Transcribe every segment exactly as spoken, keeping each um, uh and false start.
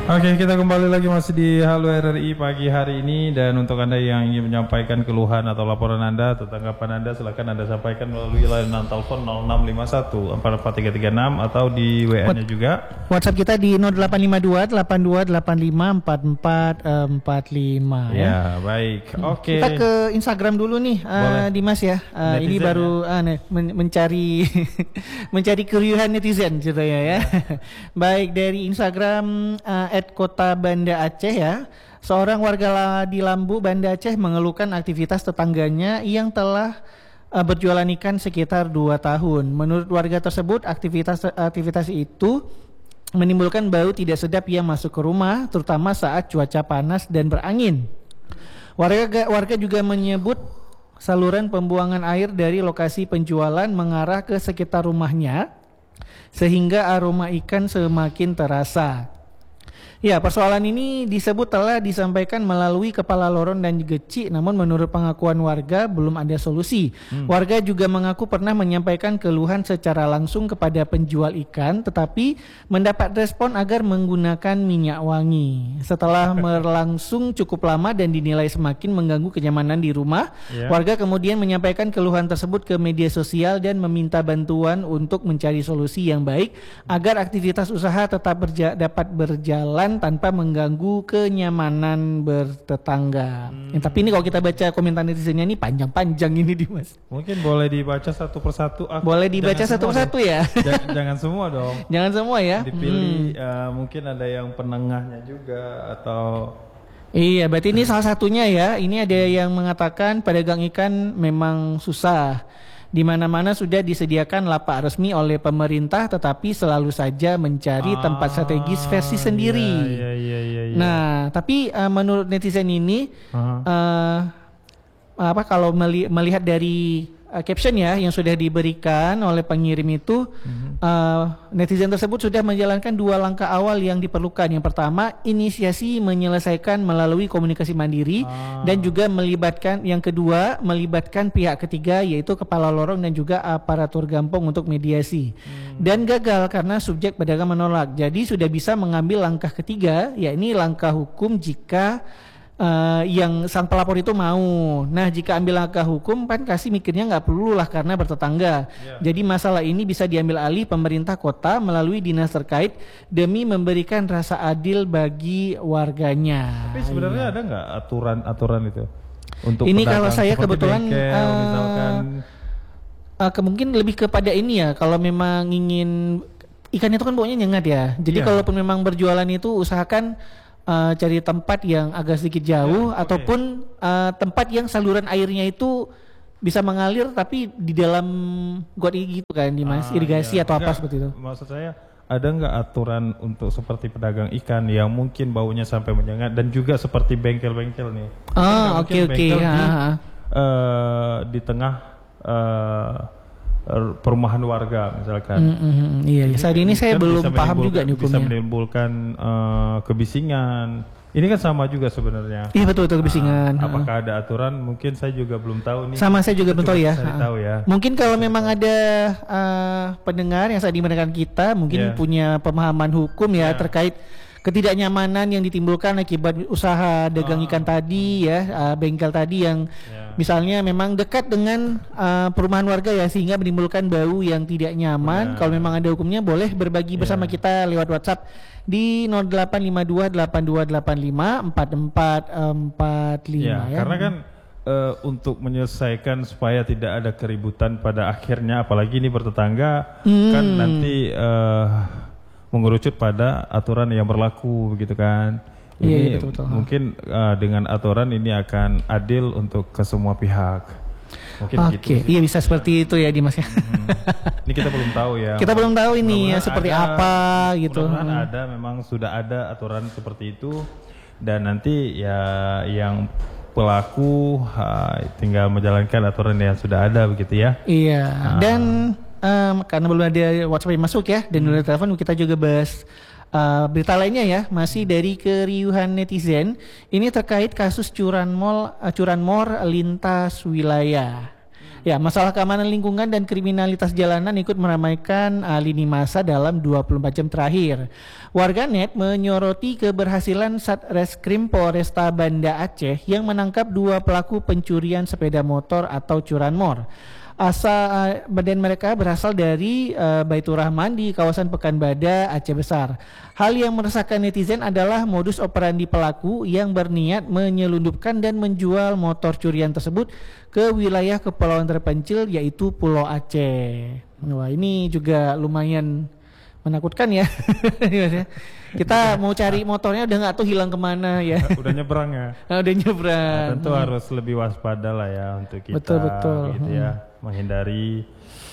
Oke, kita kembali lagi masih di Halo R R I pagi hari ini. Dan untuk Anda yang ingin menyampaikan keluhan atau laporan Anda atau tanggapan Anda, silakan Anda sampaikan melalui layanan telepon nol enam lima satu empat empat tiga tiga enam atau di W A-nya juga. WhatsApp kita di nol delapan lima dua delapan dua delapan lima empat empat empat lima ya. Ya, baik. Oke. Kita ke Instagram dulu nih, uh, Dimas ya. Uh, ini baru uh, nih, men- mencari mencari keriuhan netizen ceritanya ya. Baik, dari Instagram uh, at Kota Banda Aceh ya. Seorang warga di Lambu, Banda Aceh mengeluhkan aktivitas tetangganya yang telah uh, berjualan ikan sekitar dua tahun. Menurut warga tersebut, aktivitas aktivitas itu menimbulkan bau tidak sedap yang masuk ke rumah, terutama saat cuaca panas dan berangin. Warga warga juga menyebut saluran pembuangan air dari lokasi penjualan mengarah ke sekitar rumahnya, sehingga aroma ikan semakin terasa. Ya, persoalan ini disebut telah disampaikan melalui Kepala Lorong dan Geci, namun menurut pengakuan warga belum ada solusi. Hmm. Warga juga mengaku pernah menyampaikan keluhan secara langsung kepada penjual ikan, tetapi mendapat respon agar menggunakan minyak wangi. Setelah berlangsung cukup lama dan dinilai semakin mengganggu kenyamanan di rumah, yeah. warga kemudian menyampaikan keluhan tersebut ke media sosial dan meminta bantuan untuk mencari solusi yang baik agar aktivitas usaha tetap berja- dapat berjalan tanpa mengganggu kenyamanan bertetangga. Hmm. Ya, tapi ini kalau kita baca komentar netizennya ini panjang-panjang ini Dimas. Mungkin boleh dibaca satu persatu. Ah, boleh dibaca satu persatu ya. jangan, jangan semua dong. Jangan semua ya. Dipilih hmm. uh, mungkin ada yang penengahnya juga atau. Iya, berarti ini salah satunya ya. Ini ada yang mengatakan pedagang ikan memang susah. Di mana-mana sudah disediakan lapak resmi oleh pemerintah, tetapi selalu saja mencari ah, tempat strategis versi sendiri. Iya, iya, iya, iya. Nah, tapi uh, menurut netizen ini, uh-huh. uh, apa kalau meli- melihat dari uh, caption ya yang sudah diberikan oleh pengirim itu, uh-huh. uh, netizen tersebut sudah menjalankan dua langkah awal yang diperlukan. Yang pertama, inisiasi menyelesaikan melalui komunikasi mandiri, ah. dan juga melibatkan, yang kedua, melibatkan pihak ketiga yaitu kepala lorong dan juga aparatur gampong untuk mediasi. Hmm. Dan gagal karena subjek pedagang menolak. Jadi sudah bisa mengambil langkah ketiga, yakni langkah hukum jika Uh, yang sang pelapor itu mau. Nah, jika ambil langkah hukum kan kasih mikirnya nggak perlu lah karena bertetangga. Yeah. Jadi masalah ini bisa diambil alih pemerintah kota melalui dinas terkait demi memberikan rasa adil bagi warganya. Tapi sebenarnya yeah. ada nggak aturan-aturan itu untuk ini kalau saya kebetulan bengkel, uh, misalkan uh, ke mungkin lebih kepada ini ya, kalau memang ingin ikan itu kan baunya nyengat ya. Jadi yeah. kalaupun memang berjualan itu usahakan Uh, cari tempat yang agak sedikit jauh, ya, okay. ataupun uh, tempat yang saluran airnya itu bisa mengalir tapi di dalam got gitu kan, Dimas, ah, irigasi iya. atau apa seperti itu. Maksud saya ada nggak aturan untuk seperti pedagang ikan yang mungkin baunya sampai menyengat dan juga seperti bengkel-bengkel nih? Ah, oke oke. Di, uh, di tengah uh, perumahan warga misalkan. Mm-hmm, iya, jadi, saat ini saya belum paham juga nih hukumnya. Bisa menimbulkan uh, kebisingan. Ini kan sama juga sebenarnya. Iya betul betul kebisingan. Uh, apakah ada aturan? Mungkin saya juga belum tahu nih. Sama saya juga belum tahu ya. Tahu ya. Mungkin kalau memang ada uh, pendengar yang saat ini mendengarkan kita, mungkin yeah. punya pemahaman hukum ya yeah. terkait ketidaknyamanan yang ditimbulkan akibat usaha dagang oh. ikan tadi ya, uh, bengkel tadi yang yeah. misalnya memang dekat dengan uh, perumahan warga ya, sehingga menimbulkan bau yang tidak nyaman. Yeah. Kalau memang ada hukumnya boleh berbagi yeah. bersama kita lewat WhatsApp di nol delapan lima dua delapan dua delapan lima empat empat empat lima yeah, ya. Karena kan uh, untuk menyelesaikan supaya tidak ada keributan pada akhirnya, apalagi ini bertetangga hmm. kan nanti uh, mengerucut pada aturan yang berlaku begitu kan. Ini iya, iya, betul, betul. Mungkin uh, dengan aturan ini akan adil untuk ke semua pihak. Mungkin Oke, okay. gitu. Iya bisa seperti itu ya Dimas ya. Hmm. Ini kita belum tahu ya. Kita belum tahu ini ya seperti ada, apa gitu. Mudah-mudahan ada, memang sudah ada aturan seperti itu, dan nanti ya yang pelaku uh, tinggal menjalankan aturan yang sudah ada begitu ya. Iya. Uh. Dan Um, karena belum ada WhatsApp yang masuk ya, dan hmm. udah telepon, kita juga bahas uh, berita lainnya ya, masih dari keriuhan netizen. Ini terkait kasus curanmor uh, curanmor lintas wilayah. Ya, masalah keamanan lingkungan dan kriminalitas jalanan ikut meramaikan uh, lini masa dalam dua puluh empat jam terakhir. Warganet menyoroti keberhasilan Satreskrim Polresta Banda Aceh yang menangkap dua pelaku pencurian sepeda motor atau curanmor. Asal uh, badan mereka berasal dari uh, Baitur Rahman di kawasan Pekanbadak, Aceh Besar. Hal yang meresahkan netizen adalah modus operandi pelaku yang berniat menyelundupkan dan menjual motor curian tersebut ke wilayah kepulauan terpencil yaitu Pulau Aceh. Wah, ini juga lumayan menakutkan ya. Kita mau cari motornya udah nggak tahu hilang kemana ya. Udah nyebrang ya. Nah, udah nyebrang. Nah, tentu hmm. harus lebih waspada lah ya untuk kita. Betul betul. Gitu hmm. ya, menghindari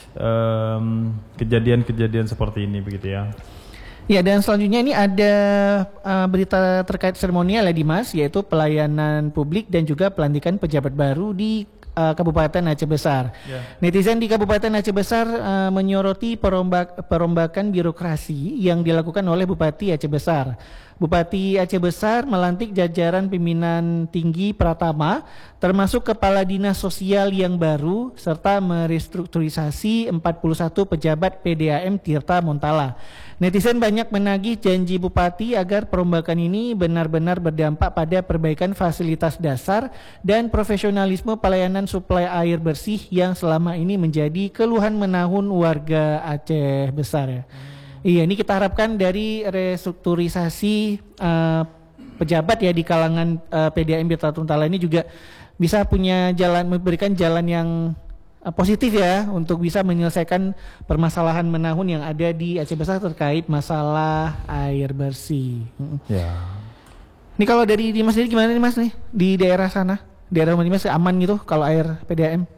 um, kejadian-kejadian seperti ini begitu ya. Ya, dan selanjutnya ini ada uh, berita terkait seremonial ya Dimas, yaitu pelayanan publik dan juga pelantikan pejabat baru di uh, Kabupaten Aceh Besar. Yeah. Netizen di Kabupaten Aceh Besar uh, menyoroti perombak, perombakan birokrasi yang dilakukan oleh Bupati Aceh Besar. Bupati Aceh Besar melantik jajaran pimpinan tinggi Pratama, termasuk Kepala Dinas Sosial yang baru, serta merestrukturisasi empat puluh satu pejabat P D A M Tirta Montala. Netizen banyak menagih janji Bupati agar perombakan ini benar-benar berdampak pada perbaikan fasilitas dasar dan profesionalisme pelayanan suplai air bersih yang selama ini menjadi keluhan menahun warga Aceh Besar ya. Hmm. Iya, ini kita harapkan dari restrukturisasi uh, pejabat ya di kalangan uh, P D A M Tirta Montala ini juga bisa punya jalan, memberikan jalan yang uh, positif ya untuk bisa menyelesaikan permasalahan menahun yang ada di Aceh Besar terkait masalah air bersih. Ya. Ini kalau dari Dimas sendiri gimana nih Mas nih di daerah sana, daerah rumah Dimas aman gitu kalau air P D A M?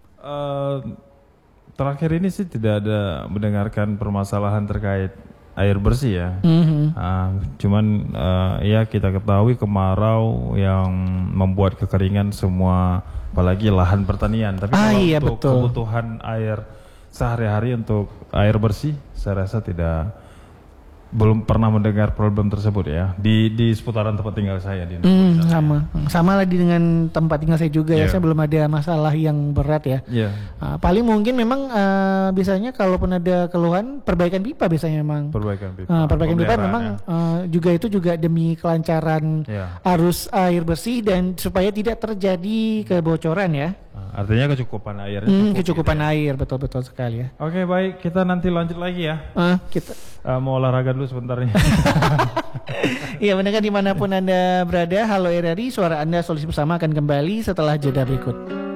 Uh, Terakhir ini sih tidak ada mendengarkan permasalahan terkait air bersih ya. Mm-hmm. Uh, cuman uh, ya kita ketahui kemarau yang membuat kekeringan semua, apalagi lahan pertanian. Tapi ah, kalau iya, untuk betul. kebutuhan air sehari-hari untuk air bersih, saya rasa tidak, belum pernah mendengar problem tersebut ya di di seputaran tempat tinggal saya di hmm, sama ya. Sama lagi dengan tempat tinggal saya juga yeah. ya, saya belum ada masalah yang berat ya. Yeah. Uh, paling mungkin memang uh, biasanya kalaupun ada keluhan perbaikan pipa biasanya memang. Perbaikan pipa. Uh, perbaikan pipa memang ya. uh, juga itu juga demi kelancaran yeah. arus air bersih dan supaya tidak terjadi kebocoran ya. Artinya kecukupan airnya. Hmm, kecukupan gitu ya. Air betul-betul sekali ya. Oke, baik, kita nanti lanjut lagi ya. Uh, kita uh, mau olahraga dulu sebentar nih. Iya, mendengar dimanapun Anda berada, Halo R R I, suara Anda solusi bersama akan kembali setelah jeda berikut.